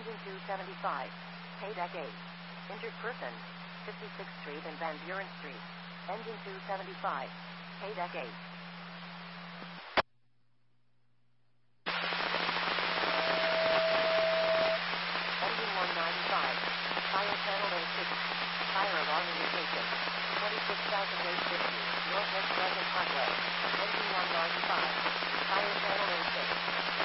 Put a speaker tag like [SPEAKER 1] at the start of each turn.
[SPEAKER 1] Engine 275. Pay deck 8. Injured person. 56th Street and Van Buren Street. Engine 275. Pay deck 8. Engine 195. Fire channel A6. Fire alarm indication. 26,850. Northwest Pleasant Parkway. Engine 195. Fire channel A6.